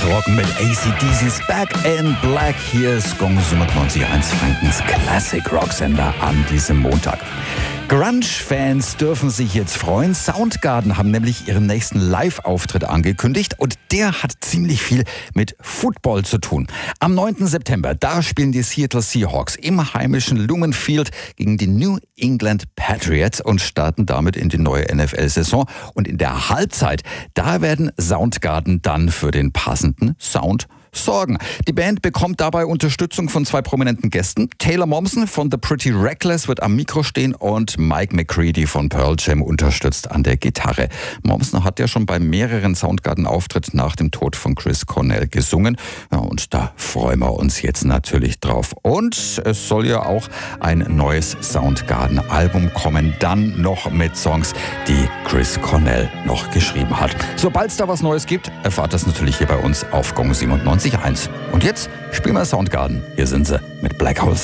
Rocken mit AC/DC's Back in Black. Hier ist Gong 97.1, Frankens Classic Rocksender an diesem Montag. Grunge-Fans dürfen sich jetzt freuen. Soundgarden haben nämlich ihren nächsten Live-Auftritt angekündigt und der hat ziemlich viel mit Football zu tun. Am 9. September, da spielen die Seattle Seahawks im heimischen Lumen Field gegen die New England Patriots und starten damit in die neue NFL-Saison. Und in der Halbzeit, da werden Soundgarden dann für den passenden Sound sorgen. Die Band bekommt dabei Unterstützung von zwei prominenten Gästen. Taylor Momsen von The Pretty Reckless wird am Mikro stehen und Mike McCready von Pearl Jam unterstützt an der Gitarre. Momsen hat ja schon bei mehreren Soundgarden-Auftritten nach dem Tod von Chris Cornell gesungen. Ja, und da freuen wir uns jetzt natürlich drauf. Und es soll ja auch ein neues Soundgarden-Album kommen, dann noch mit Songs, die Chris Cornell noch geschrieben hat. Sobald es da was Neues gibt, erfahrt das natürlich hier bei uns auf Gong 97.1. Und jetzt spielen wir Soundgarden. Hier sind sie mit Black Hole